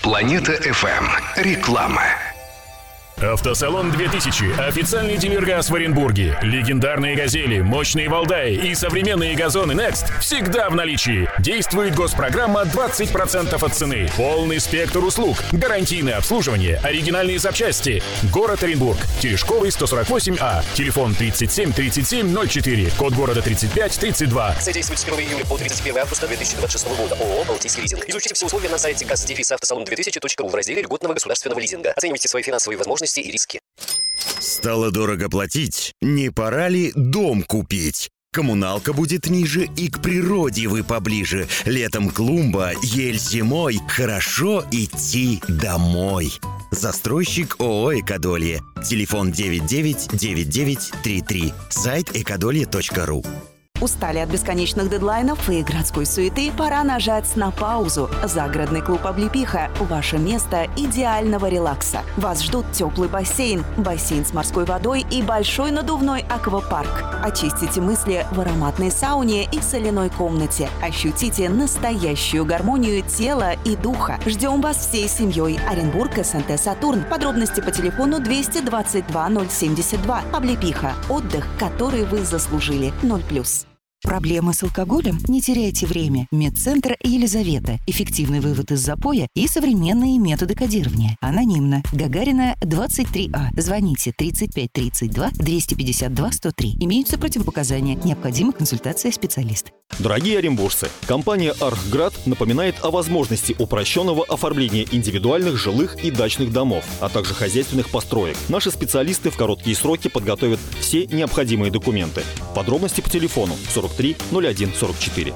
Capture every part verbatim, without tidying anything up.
Планета эф эм. Реклама. Автосалон две тысячи. Официальный дилер ГАЗ в Оренбурге. Легендарные «Газели», мощные «Валдаи» и современные газоны Next всегда в наличии. Действует госпрограмма двадцать процентов от цены. Полный спектр услуг. Гарантийное обслуживание. Оригинальные запчасти. Город Оренбург. Терешковый, сто сорок восемь А. Телефон тридцать семь тридцать семь ноль четыре. Код города тридцать пять тридцать два. Акция действует с первого июля по тридцать первое августа две тысячи двадцать шестого года. ООО «Балтийский лизинг». Изучите все условия на сайте газ автосалон две тысячи точка ру в разделе льготного государственного лизинга. Оценивайте свои финансовые возможности и риски. Стало дорого платить? Не пора ли дом купить? Коммуналка будет ниже и к природе вы поближе. Летом клумба, ель зимой. Хорошо идти домой. Застройщик ООО «Экодолье». Телефон девять девять девять девять три три. Сайт экодолье точка ру. Устали от бесконечных дедлайнов и городской суеты? Пора нажать на паузу. Загородный клуб «Облепиха» – ваше место идеального релакса. Вас ждут теплый бассейн, бассейн с морской водой и большой надувной аквапарк. Очистите мысли в ароматной сауне и соляной комнате. Ощутите настоящую гармонию тела и духа. Ждем вас всей семьей. Оренбург, СНТ «Сатурн». Подробности по телефону двести двадцать два ноль семьдесят два. «Облепиха» – отдых, который вы заслужили. ноль плюс. Проблемы с алкоголем? Не теряйте время. Медцентр Елизавета. Эффективный вывод из запоя и современные методы кодирования. Анонимно. Гагарина, двадцать три А. Звоните тридцать пять тридцать два двести пятьдесят два сто три. Имеются противопоказания. Необходима консультация специалиста. Дорогие оренбуржцы, компания «Архград» напоминает о возможности упрощенного оформления индивидуальных жилых и дачных домов, а также хозяйственных построек. Наши специалисты в короткие сроки подготовят все необходимые документы. Подробности по телефону сорок три ноль один сорок четыре.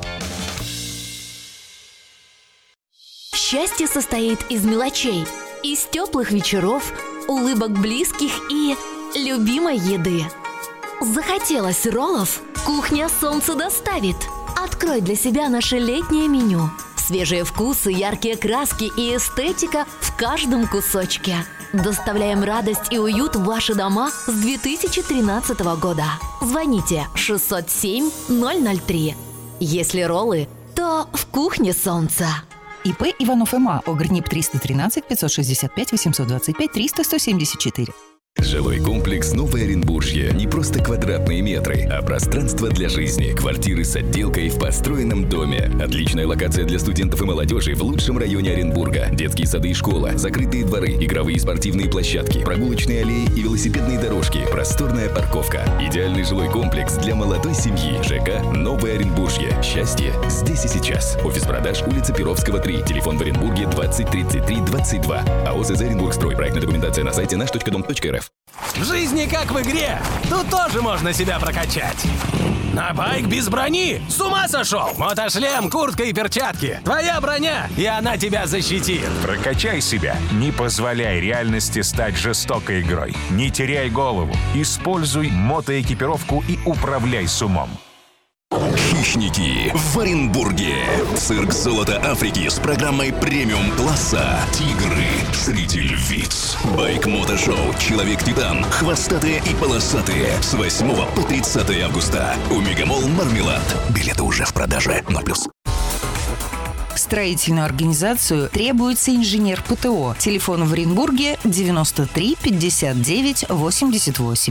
Счастье состоит из мелочей, из теплых вечеров, улыбок близких и любимой еды. Захотелось роллов? Кухня «Солнце» доставит. Открой для себя наше летнее меню. Свежие вкусы, яркие краски и эстетика в каждом кусочке. Доставляем радость и уют в ваши дома с две тысячи тринадцатого года. Звоните шестьсот семь ноль ноль три. Если роллы, то в кухне «Солнце». ИП Иванов МА. ОГРНИП триста тринадцать пятьсот шестьдесят пять восемьсот двадцать пять триста сто семьдесят четыре. Жилой комплекс «Новое Оренбуржье» не просто квадратные метры, а пространство для жизни. Квартиры с отделкой в построенном доме. Отличная локация для студентов и молодежи в лучшем районе Оренбурга. Детские сады и школа, закрытые дворы, игровые и спортивные площадки, прогулочные аллеи и велосипедные дорожки, просторная парковка. Идеальный жилой комплекс для молодой семьи. ЖК «Новое Оренбуржье». Счастье здесь и сейчас. Офис продаж, улица Перовского, три. Телефон в Оренбурге двадцать тридцать три двадцать два. АО ЗЗ «Оренбургстрой». Проектная документация на сайте наш точка дом точка эр эф. В жизни как в игре. Тут тоже можно себя прокачать. На байк без брони? С ума сошел? Мотошлем, куртка и перчатки. Твоя броня, и она тебя защитит. Прокачай себя. Не позволяй реальности стать жестокой игрой. Не теряй голову. Используй мотоэкипировку и управляй с умом. Хищники в Оренбурге. Цирк «Золото Африки» с программой премиум-класса. Тигры среди львиц. Байк-мотошоу «Человек-титан». Хвостатые и полосатые. С восьмого по тридцатое августа. У Мегамолл Мармелад. Билеты уже в продаже. ноль плюс. В строительную организацию требуется инженер ПТО. Телефон в Оренбурге девяносто три пятьдесят девять восемьдесят восемь.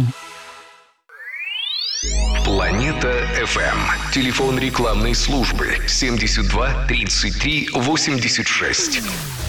Планета эф эм. Телефон рекламной службы семьдесят два тридцать три восемьдесят шесть.